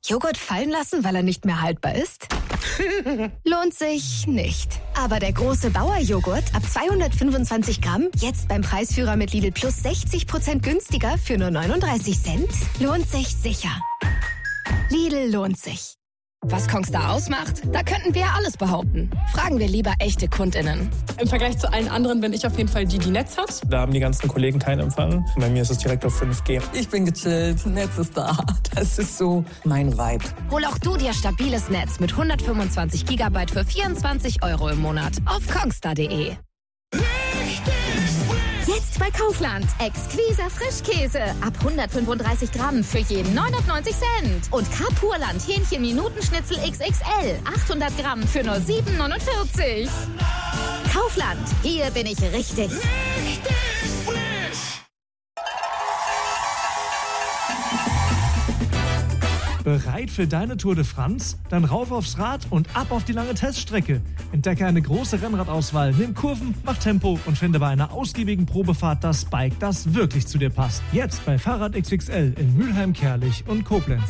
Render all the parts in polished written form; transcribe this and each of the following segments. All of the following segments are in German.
Joghurt fallen lassen, weil er nicht mehr haltbar ist? Lohnt sich nicht. Aber der große Bauer-Joghurt ab 225 Gramm, jetzt beim Preisführer mit Lidl Plus 60% günstiger für nur 39 Cent, lohnt sich sicher. Lidl lohnt sich. Was Kongstar ausmacht, da könnten wir ja alles behaupten. Fragen wir lieber echte KundInnen. Im Vergleich zu allen anderen bin ich auf jeden Fall die Netz hat. Da haben die ganzen Kollegen keinen Empfang. Bei mir ist es direkt auf 5G. Ich bin gechillt, Netz ist da. Das ist so mein Vibe. Hol auch du dir stabiles Netz mit 125 GB für 24 € im Monat auf kongstar.de. Jetzt bei Kaufland. Exquiser Frischkäse. Ab 135 Gramm für jeden 99 Cent. Und Kapurland Hähnchen-Minutenschnitzel XXL. 800 Gramm für nur 7,49. Kaufland. Hier bin ich richtig. Bereit für deine Tour de France? Dann rauf aufs Rad und ab auf die lange Teststrecke. Entdecke eine große Rennradauswahl, nimm Kurven, mach Tempo und finde bei einer ausgiebigen Probefahrt das Bike, das wirklich zu dir passt. Jetzt bei Fahrrad XXL in Mülheim, Kerlich und Koblenz.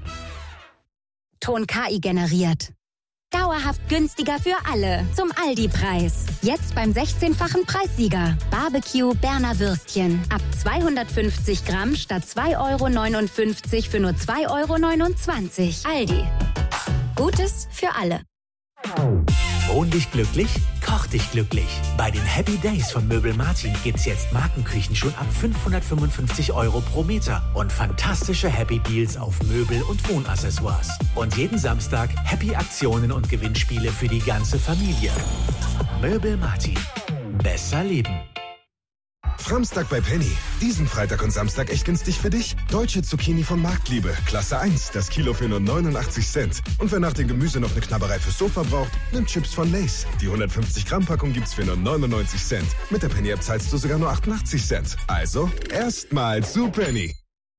Ton KI generiert. Dauerhaft günstiger für alle. Zum Aldi-Preis. Jetzt beim 16-fachen Preissieger. Barbecue Berner Würstchen. Ab 250 Gramm statt 2,59 € für nur 2,29 €. Aldi. Gutes für alle. Wohn dich glücklich, koch dich glücklich. Bei den Happy Days von Möbel Martin gibt's jetzt Markenküchen schon ab 555 € pro Meter und fantastische Happy Deals auf Möbel und Wohnaccessoires. Und jeden Samstag Happy Aktionen und Gewinnspiele für die ganze Familie. Möbel Martin. Besser leben. Framstag bei Penny. Diesen Freitag und Samstag echt günstig für dich. Deutsche Zucchini von Marktliebe. Klasse 1. Das Kilo für nur 89 Cent. Und wer nach dem Gemüse noch eine Knabberei fürs Sofa braucht, nimmt Chips von Lay's. Die 150 Gramm Packung gibt's für nur 99 Cent. Mit der Penny-App zahlst du sogar nur 88 Cent. Also, erstmal zu Penny.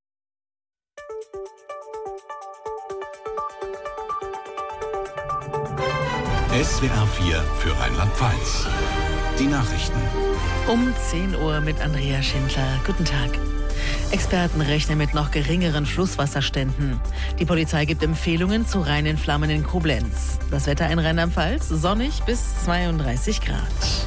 SWR 4 für Rheinland-Pfalz. Die Nachrichten. Um 10 Uhr mit Andrea Schindler. Guten Tag. Experten rechnen mit noch geringeren Flusswasserständen. Die Polizei gibt Empfehlungen zu reinen Flammen in Koblenz. Das Wetter in Rheinland-Pfalz sonnig bis 32 Grad.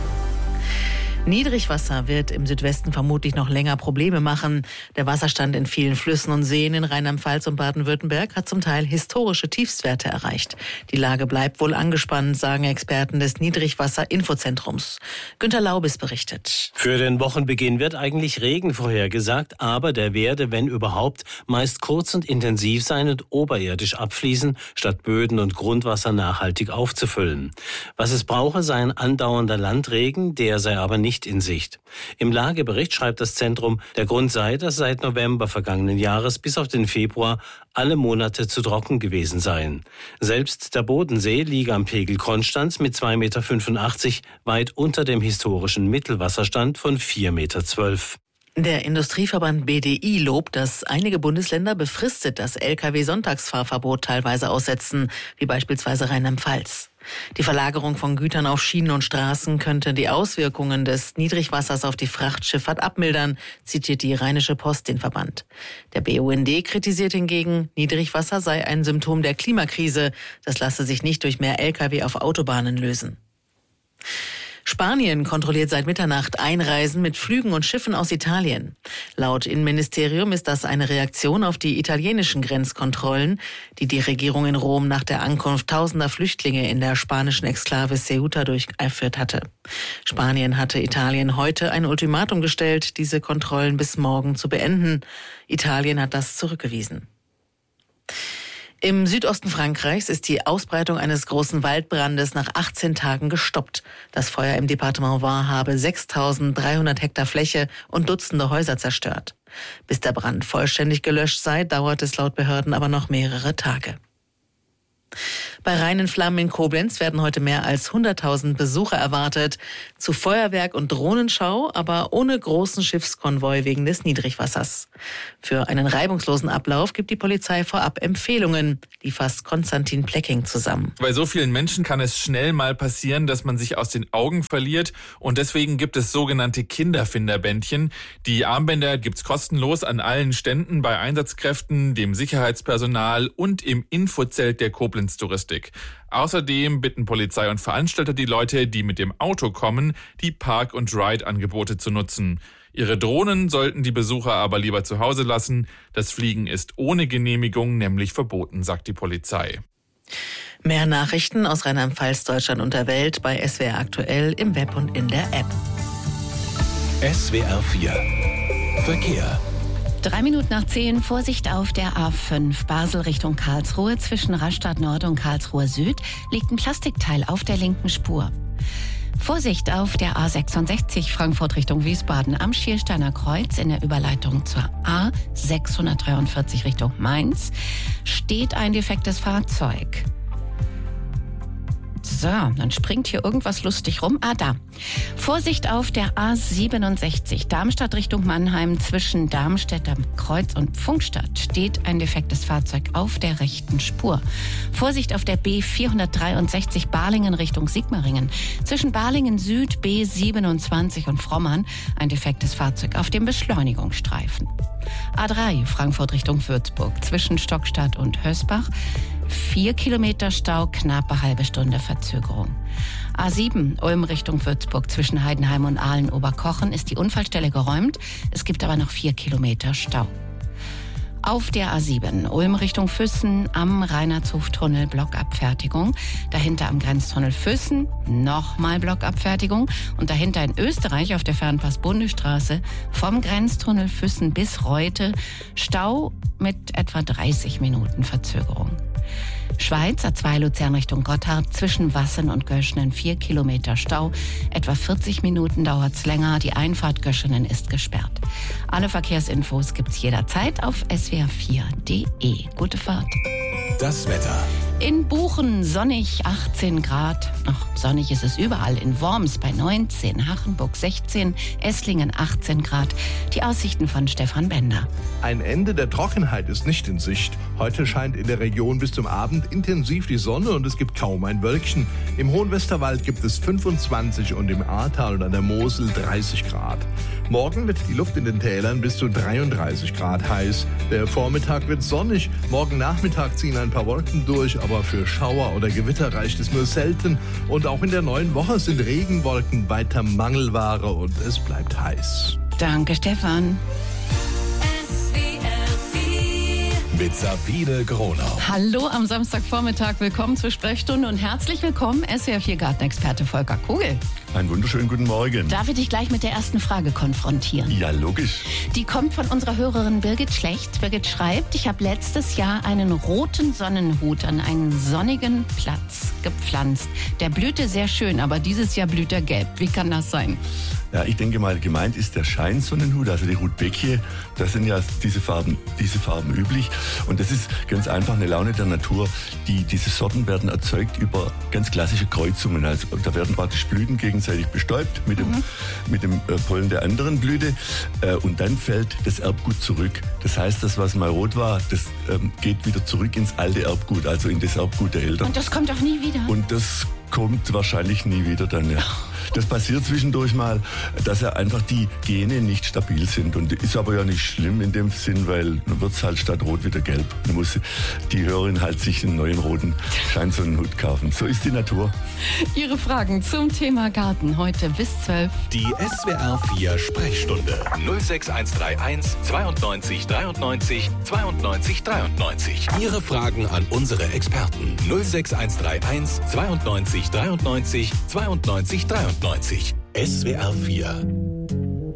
Niedrigwasser wird im Südwesten vermutlich noch länger Probleme machen. Der Wasserstand in vielen Flüssen und Seen in Rheinland-Pfalz und Baden-Württemberg hat zum Teil historische Tiefstwerte erreicht. Die Lage bleibt wohl angespannt, sagen Experten des Niedrigwasser-Infozentrums. Günter Laubis berichtet. Für den Wochenbeginn wird eigentlich Regen vorhergesagt, aber der werde, wenn überhaupt, meist kurz und intensiv sein und oberirdisch abfließen, statt Böden und Grundwasser nachhaltig aufzufüllen. Was es brauche, sei ein andauernder Landregen, der sei aber nicht in Sicht. Im Lagebericht schreibt das Zentrum, der Grund sei, dass seit November vergangenen Jahres bis auf den Februar alle Monate zu trocken gewesen seien. Selbst der Bodensee liege am Pegel Konstanz mit 2,85 Meter weit unter dem historischen Mittelwasserstand von 4,12 Meter. Der Industrieverband BDI lobt, dass einige Bundesländer befristet das Lkw-Sonntagsfahrverbot teilweise aussetzen, wie beispielsweise Rheinland-Pfalz. Die Verlagerung von Gütern auf Schienen und Straßen könnte die Auswirkungen des Niedrigwassers auf die Frachtschifffahrt abmildern, zitiert die Rheinische Post den Verband. Der BUND kritisiert hingegen, Niedrigwasser sei ein Symptom der Klimakrise. Das lasse sich nicht durch mehr Lkw auf Autobahnen lösen. Spanien kontrolliert seit Mitternacht Einreisen mit Flügen und Schiffen aus Italien. Laut Innenministerium ist das eine Reaktion auf die italienischen Grenzkontrollen, die die Regierung in Rom nach der Ankunft tausender Flüchtlinge in der spanischen Exklave Ceuta durchgeführt hatte. Spanien hatte Italien heute ein Ultimatum gestellt, diese Kontrollen bis morgen zu beenden. Italien hat das zurückgewiesen. Im Südosten Frankreichs ist die Ausbreitung eines großen Waldbrandes nach 18 Tagen gestoppt. Das Feuer im Departement Var habe 6.300 Hektar Fläche und Dutzende Häuser zerstört. Bis der Brand vollständig gelöscht sei, dauert es laut Behörden aber noch mehrere Tage. Bei Rhein in Flammen in Koblenz werden heute mehr als 100.000 Besucher erwartet. Zu Feuerwerk und Drohnenschau, aber ohne großen Schiffskonvoi wegen des Niedrigwassers. Für einen reibungslosen Ablauf gibt die Polizei vorab Empfehlungen, die fasst Konstantin Plecking zusammen. Bei so vielen Menschen kann es schnell mal passieren, dass man sich aus den Augen verliert. Und deswegen gibt es sogenannte Kinderfinderbändchen. Die Armbänder gibt's kostenlos an allen Ständen bei Einsatzkräften, dem Sicherheitspersonal und im Infozelt der Koblenz Touristik. Außerdem bitten Polizei und Veranstalter die Leute, die mit dem Auto kommen, die Park- und Ride-Angebote zu nutzen. Ihre Drohnen sollten die Besucher aber lieber zu Hause lassen. Das Fliegen ist ohne Genehmigung nämlich verboten, sagt die Polizei. Mehr Nachrichten aus Rheinland-Pfalz, Deutschland und der Welt bei SWR aktuell im Web und in der App. SWR 4 Verkehr. 9:03, Vorsicht auf der A5 Basel Richtung Karlsruhe. Zwischen Rastatt Nord und Karlsruhe Süd liegt ein Plastikteil auf der linken Spur. Vorsicht auf der A66 Frankfurt Richtung Wiesbaden am Schiersteiner Kreuz in der Überleitung zur A643 Richtung Mainz steht ein defektes Fahrzeug. So, dann springt hier irgendwas lustig rum. Da. Vorsicht auf der A67 Darmstadt Richtung Mannheim zwischen Darmstädter Kreuz und Pfungstadt steht ein defektes Fahrzeug auf der rechten Spur. Vorsicht auf der B463 Balingen Richtung Sigmaringen. Zwischen Balingen Süd, B27 und Frommern ein defektes Fahrzeug auf dem Beschleunigungsstreifen. A3 Frankfurt Richtung Würzburg zwischen Stockstadt und Hösbach 4 Kilometer Stau, knappe halbe Stunde Verzögerung. A7 Ulm Richtung Würzburg zwischen Heidenheim und Aalen-Oberkochen ist die Unfallstelle geräumt. Es gibt aber noch 4 Kilometer Stau. Auf der A7 Ulm Richtung Füssen am Reinhardtshof-Tunnel Blockabfertigung. Dahinter am Grenztunnel Füssen nochmal Blockabfertigung. Und dahinter in Österreich auf der Fernpass-Bundesstraße vom Grenztunnel Füssen bis Reute Stau mit etwa 30 Minuten Verzögerung. Schweiz, A2 Luzern Richtung Gotthard, zwischen Wassen und Göschenen 4 Kilometer Stau. Etwa 40 Minuten dauert's länger. Die Einfahrt Göschenen ist gesperrt. Alle Verkehrsinfos gibt's jederzeit auf swr4.de. Gute Fahrt. Das Wetter. In Buchen sonnig 18 Grad. Ach, sonnig ist es überall. In Worms bei 19, Hachenburg 16, Esslingen 18 Grad. Die Aussichten von Stefan Bender. Ein Ende der Trockenheit ist nicht in Sicht. Heute scheint in der Region bis zum Abend intensiv die Sonne und es gibt kaum ein Wölkchen. Im Hohen Westerwald gibt es 25 und im Ahrtal und an der Mosel 30 Grad. Morgen wird die Luft in den Tälern bis zu 33 Grad heiß. Der Vormittag wird sonnig. Morgen Nachmittag ziehen ein paar Wolken durch, aber für Schauer oder Gewitter reicht es nur selten. Und auch in der neuen Woche sind Regenwolken weiter Mangelware und es bleibt heiß. Danke, Stefan. Mit Sabine Gronau. Hallo am Samstagvormittag, willkommen zur Sprechstunde und herzlich willkommen SWR4 Gartenexperte Volker Kugel. Einen wunderschönen guten Morgen. Darf ich dich gleich mit der ersten Frage konfrontieren? Ja, logisch. Die kommt von unserer Hörerin Birgit Schlecht. Birgit schreibt, ich habe letztes Jahr einen roten Sonnenhut an einen sonnigen Platz gepflanzt. Der blühte sehr schön, aber dieses Jahr blüht er gelb. Wie kann das sein? Ja, ich denke mal, gemeint ist der Scheinsonnenhut, also die Rudbeckie. Das sind ja diese Farben üblich. Und das ist ganz einfach eine Laune der Natur. Diese Sorten werden erzeugt über ganz klassische Kreuzungen. Also da werden praktisch Blüten gegenseitig bestäubt mit dem Pollen der anderen Blüte. Und dann fällt das Erbgut zurück. Das heißt, das, was mal rot war, das geht wieder zurück ins alte Erbgut, also in das Erbgut der Eltern. Und das kommt auch nie wieder? Und das kommt wahrscheinlich nie wieder dann, ja. Das passiert zwischendurch mal, dass ja einfach die Gene nicht stabil sind. Und ist aber ja nicht schlimm in dem Sinn, weil dann wird es halt statt rot wieder gelb. Dann muss die Hörerin halt sich einen neuen roten Scheinsonnenhut kaufen. So ist die Natur. Ihre Fragen zum Thema Garten heute bis 12. Die SWR 4 Sprechstunde 06131 92 93 92 93. Ihre Fragen an unsere Experten 06131 92 93 92 93. SWR 4